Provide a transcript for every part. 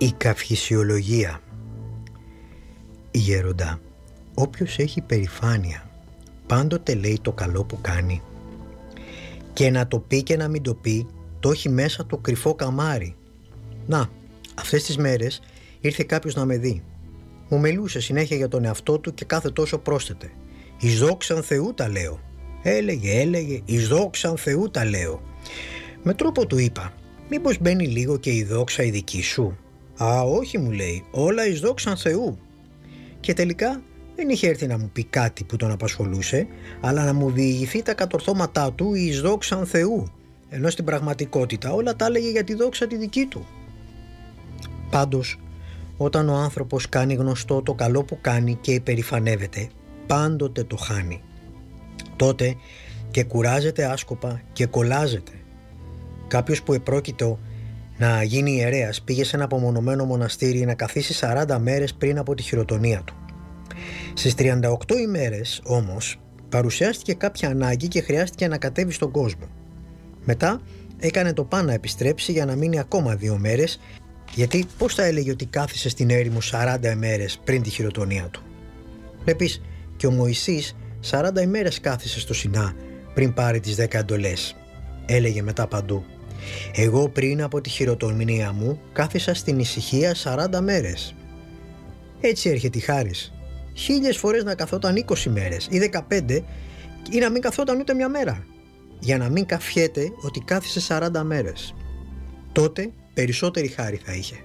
Η καυχησιολογία. Γέροντα, όποιος έχει περηφάνεια πάντοτε λέει το καλό που κάνει, και να το πει και να μην το πει, το έχει μέσα το κρυφό καμάρι. Να, αυτές τις μέρες ήρθε κάποιος να με δει. Μου μιλούσε συνέχεια για τον εαυτό του και κάθε τόσο πρόσθετε. «Εις δόξαν Θεού τα λέω». Έλεγε, «Εις δόξαν Θεού τα λέω». Με τρόπο του είπα, «Μήπως μπαίνει λίγο και η δόξα η δική σου?» «Α, όχι», μου λέει, «όλα εις δόξαν Θεού». Και τελικά δεν είχε έρθει να μου πει κάτι που τον απασχολούσε, αλλά να μου διηγηθεί τα κατορθώματά του εις δόξαν Θεού, ενώ στην πραγματικότητα όλα τα έλεγε για τη δόξα τη δική του. Πάντως, όταν ο άνθρωπος κάνει γνωστό το καλό που κάνει και υπερηφανεύεται, πάντοτε το χάνει. Τότε και κουράζεται άσκοπα και κολλάζεται. Κάποιος που επρόκειτο να γίνει ιερέας πήγε σε ένα απομονωμένο μοναστήρι να καθίσει 40 μέρες πριν από τη χειροτονία του. Στις 38 ημέρες όμως παρουσιάστηκε κάποια ανάγκη και χρειάστηκε να κατέβει στον κόσμο. Μετά έκανε το παν να επιστρέψει για να μείνει ακόμα 2 μέρες, γιατί πώς θα έλεγε ότι κάθισε στην έρημο 40 ημέρες πριν τη χειροτονία του? Βλέπεις, και ο Μωυσής 40 ημέρες κάθισε στο Σινά πριν πάρει τις 10 εντολές. Έλεγε μετά παντού, «Εγώ πριν από τη χειροτονία μου κάθισα στην ησυχία 40 μέρες». Έτσι έρχεται η χάρις. 1000 φορές να καθόταν 20 μέρες ή 15 ή να μην καθόταν ούτε μια μέρα, για να μην καφιέται ότι κάθισε 40 μέρες. Τότε περισσότερη χάρη θα είχε.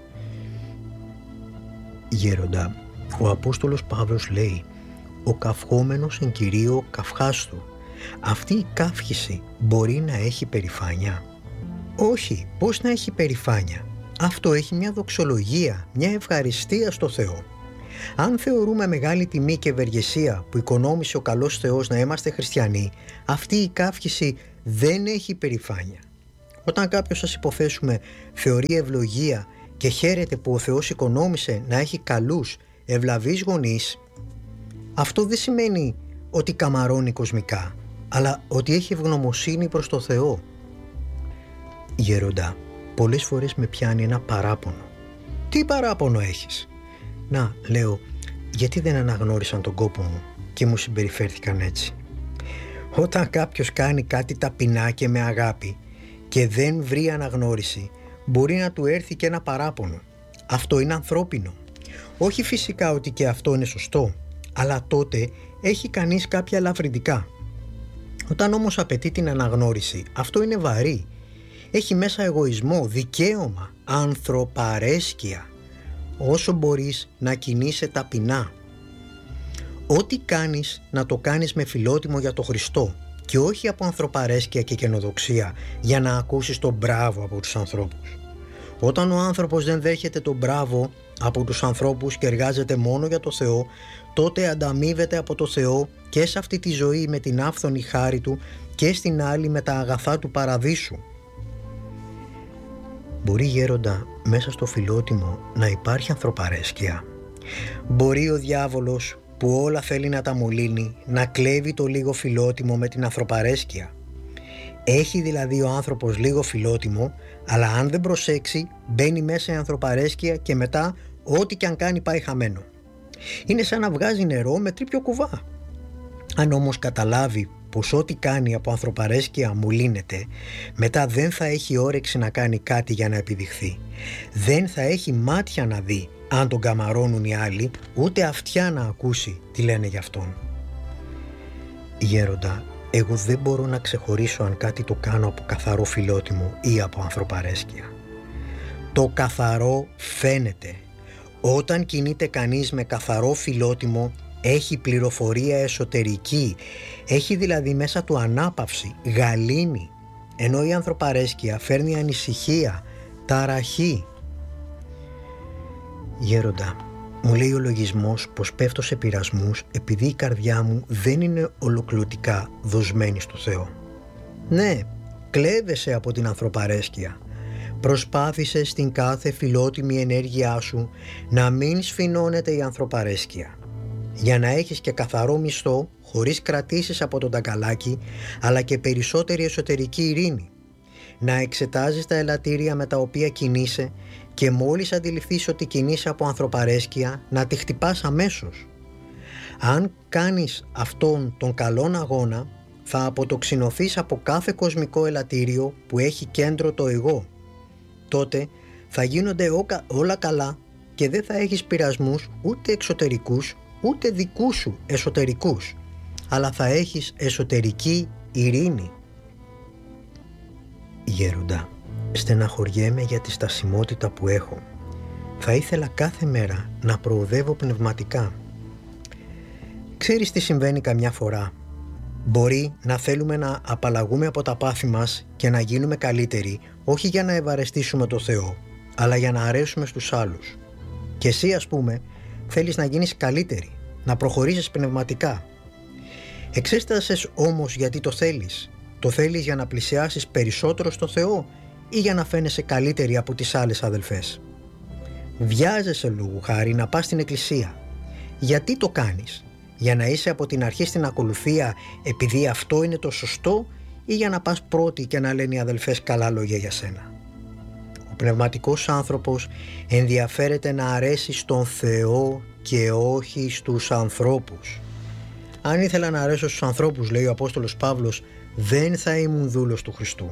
Γέροντα, ο Απόστολος Παύλος λέει, «Ο καυχόμενος εν Κυρίω καυχάστου». Αυτή η καύχηση μπορεί να έχει περηφάνεια? Όχι, πώς να έχει περηφάνεια? Αυτό έχει μια δοξολογία, μια ευχαριστία στο Θεό. Αν θεωρούμε μεγάλη τιμή και ευεργεσία που οικονόμησε ο καλός Θεός να είμαστε χριστιανοί, αυτή η καύχηση δεν έχει περηφάνεια. Όταν κάποιος, σας υποθέσουμε, θεωρεί ευλογία και χαίρεται που ο Θεός οικονόμησε να έχει καλούς, ευλαβείς γονείς, αυτό δεν σημαίνει ότι καμαρώνει κοσμικά, αλλά ότι έχει ευγνωμοσύνη προς το Θεό. Γέροντα, πολλές φορές με πιάνει ένα παράπονο. «Τι παράπονο έχεις?» «Να», λέω, «γιατί δεν αναγνώρισαν τον κόπο μου και μου συμπεριφέρθηκαν έτσι?» Όταν κάποιος κάνει κάτι ταπεινά και με αγάπη και δεν βρει αναγνώριση, μπορεί να του έρθει και ένα παράπονο. Αυτό είναι ανθρώπινο. Όχι φυσικά ότι και αυτό είναι σωστό, αλλά τότε έχει κανείς κάποια ελαφρυντικά. Όταν όμως απαιτεί την αναγνώριση, αυτό είναι βαρύ. Έχει μέσα εγωισμό, δικαίωμα, ανθρωπαρέσκεια. Όσο μπορείς να κινείσαι ταπεινά. Ό,τι κάνεις να το κάνεις με φιλότιμο για το Χριστό και όχι από ανθρωπαρέσκεια και καινοδοξία για να ακούσεις το μπράβο από τους ανθρώπους. Όταν ο άνθρωπος δεν δέχεται το μπράβο από τους ανθρώπους και εργάζεται μόνο για το Θεό, τότε ανταμείβεται από το Θεό και σε αυτή τη ζωή με την άφθονη χάρη Του και στην άλλη με τα αγαθά του παραδείσου. Μπορεί, γέροντα, μέσα στο φιλότιμο να υπάρχει ανθρωπαρέσκεια. Μπορεί ο διάβολος που όλα θέλει να τα μολύνει να κλέβει το λίγο φιλότιμο με την ανθρωπαρέσκεια. Έχει δηλαδή ο άνθρωπος λίγο φιλότιμο, αλλά αν δεν προσέξει μπαίνει μέσα η ανθρωπαρέσκεια και μετά ό,τι και αν κάνει πάει χαμένο. Είναι σαν να βγάζει νερό με τρίπιο κουβά. Αν όμως καταλάβει πως ό,τι κάνει από ανθρωπαρέσκεια μουλύνεται, μετά δεν θα έχει όρεξη να κάνει κάτι για να επιδειχθεί. Δεν θα έχει μάτια να δει αν τον καμαρώνουν οι άλλοι, ούτε αυτιά να ακούσει τι λένε για αυτόν. Γέροντα, εγώ δεν μπορώ να ξεχωρίσω αν κάτι το κάνω από καθαρό φιλότιμο ή από ανθρωπαρέσκεια. Το καθαρό φαίνεται. Όταν κινείται κανείς με καθαρό φιλότιμο, έχει πληροφορία εσωτερική, έχει δηλαδή μέσα του ανάπαυση, γαλήνη, ενώ η ανθρωπαρέσκεια φέρνει ανησυχία, ταραχή. Γέροντα, μου λέει ο λογισμός πως πέφτω σε πειρασμούς επειδή η καρδιά μου δεν είναι ολοκληρωτικά δοσμένη στο Θεό. Ναι, κλέβεσαι από την ανθρωπαρέσκεια. Προσπάθησε στην κάθε φιλότιμη ενέργειά σου να μην σφινώνεται η ανθρωπαρέσκεια, για να έχεις και καθαρό μισθό χωρίς κρατήσεις από τον ταγκαλάκι, αλλά και περισσότερη εσωτερική ειρήνη. να εξετάζεις τα ελαττήρια με τα οποία κινείσαι και μόλις αντιληφθείς ότι κινείσαι από ανθρωπαρέσκεια, να τη χτυπάς αμέσως. Αν κάνεις αυτόν τον καλόν αγώνα, θα αποτοξινωθείς από κάθε κοσμικό ελαττήριο που έχει κέντρο το εγώ. Τότε θα γίνονται όλα καλά και δεν θα έχεις πειρασμούς ούτε εξωτερικούς ούτε δικούς σου εσωτερικούς, αλλά θα έχεις εσωτερική ειρήνη. Γέροντα, στεναχωριέμαι για τη στασιμότητα που έχω. Θα ήθελα κάθε μέρα να προοδεύω πνευματικά. Ξέρεις τι συμβαίνει καμιά φορά? Μπορεί να θέλουμε να απαλλαγούμε από τα πάθη μας και να γίνουμε καλύτεροι, όχι για να ευαρεστήσουμε το Θεό, αλλά για να αρέσουμε στους άλλους. Και εσύ, ας πούμε, θέλεις να γίνεις καλύτερη, να προχωρήσεις πνευματικά. Εξέστασες όμως γιατί το θέλεις. Το θέλεις για να πλησιάσεις περισσότερο στο Θεό ή για να φαίνεσαι καλύτερη από τις άλλες αδελφές? Βιάζεσαι λόγου χάρη να πας στην εκκλησία. Γιατί το κάνεις? Για να είσαι από την αρχή στην ακολουθία επειδή αυτό είναι το σωστό ή για να πας πρώτη και να λένε οι αδελφές καλά λόγια για σένα? Ο πνευματικός άνθρωπος ενδιαφέρεται να αρέσει στον Θεό και όχι στους ανθρώπους. Αν ήθελα να αρέσω στους ανθρώπους, λέει ο Απόστολος Παύλος, δεν θα ήμουν δούλος του Χριστού.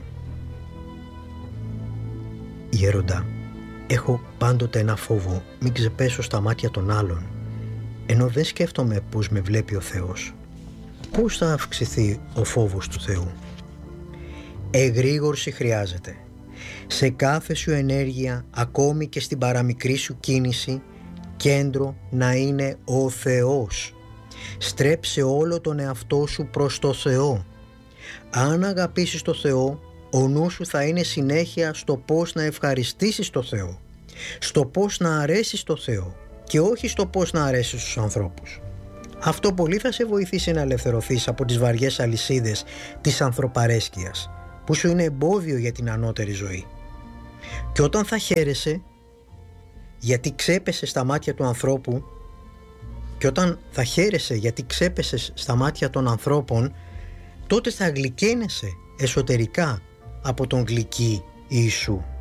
Γέροντα, έχω πάντοτε ένα φόβο μην ξεπέσω στα μάτια των άλλων, ενώ δεν σκέφτομαι πώς με βλέπει ο Θεός. Πώς θα αυξηθεί ο φόβος του Θεού? Εγρήγορση χρειάζεται. Σε κάθε σου ενέργεια, ακόμη και στην παραμικρή σου κίνηση, κέντρο να είναι ο Θεός. Στρέψε όλο τον εαυτό σου προς το Θεό. Αν αγαπήσεις το Θεό, ο νους σου θα είναι συνέχεια στο πώς να ευχαριστήσεις το Θεό, στο πώς να αρέσεις το Θεό και όχι στο πώς να αρέσεις στους ανθρώπους. Αυτό πολύ θα σε βοηθήσει να ελευθερωθείς από τις βαριές αλυσίδες της ανθρωπαρέσκειας που σου είναι εμπόδιο για την ανώτερη ζωή. Και όταν θα χαίρεσαι γιατί ξέπεσες στα μάτια του ανθρώπου, και όταν θα χαίρεσαι γιατί ξέπεσες στα μάτια των ανθρώπων, τότε θα γλυκαίνεσαι εσωτερικά από τον γλυκύ Ιησού.